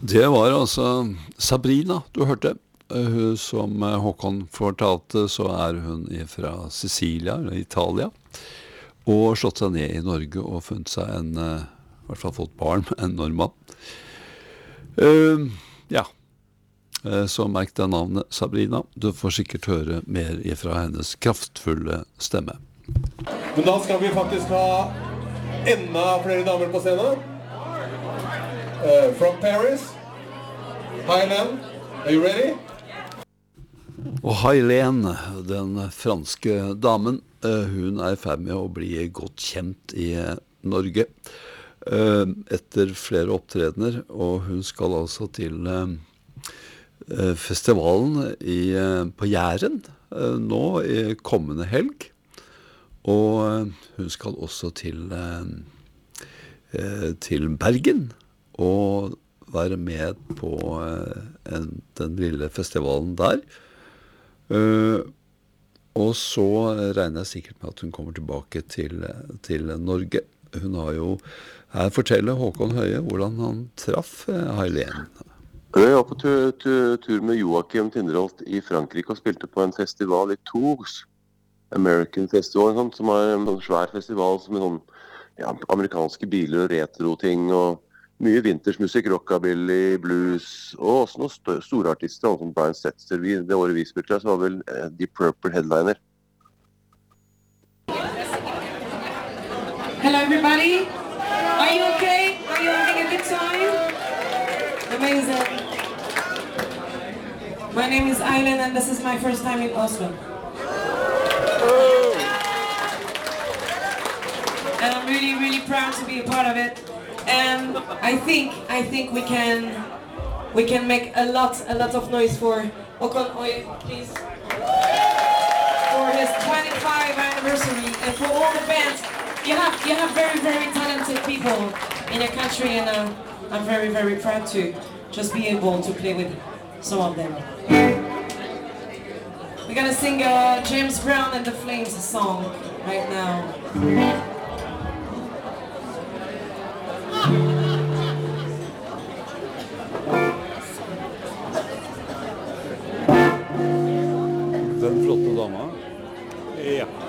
Det var altså Sabrina du hørte. Som Håkon fortalte, så hun fra Sicilia, eller Italia, og slått seg ned i Norge og funnet seg i hvert fall fått barn med en nordmann. Ja, så merk deg navnet Sabrina. Du får sikkert høre mer fra hennes kraftfulle stemme. Men da skal vi faktisk ha enda flere damer på scenen. From Paris, Highland, are you ready? Og Hailene, den franske damen, hun i ferd med å bli godt kjent i Norge etter flere opptredener, og hun skal altså til festivalen på Jæren nå i kommende helg, og hun skal også til Bergen og være med på den lille festivalen der. Og så regner jeg sikkert med at hun kommer tilbake til Norge. Hun har jo, her forteller Håkon Høie hvordan han traff Hailene. Jeg var på tur med Joachim Tinderholt i Frankrike og spilte på en festival i Tours, American Festival, som en svær festival som en amerikanske biler og retro-ting og mye vintersmusikk, rockabilly, blues, og også noen store artister, som Brian Setzer. Det året vi spilte, så var vel Deep Purple headliner. Hello everybody, are you okay? Are you having a good time? Amazing. My name is Aylen and this is my first time in Oslo. And I'm really, really proud to be a part of it. And I think we can make a lot of noise for Håkon Høie, please, for his 25th anniversary, and for all the bands. You have very, very talented people in your country, and I'm very, very proud to just be able to play with some of them. We're gonna sing James Brown and the Flames song right now. Den flotte dama. Ja.